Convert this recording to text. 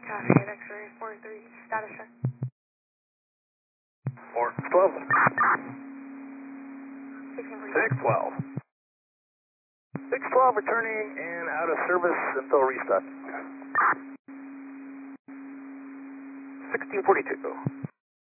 Copy, X-ray 43, status check. 412. 1642. 612. 612 returning and out of service until restart. 1642.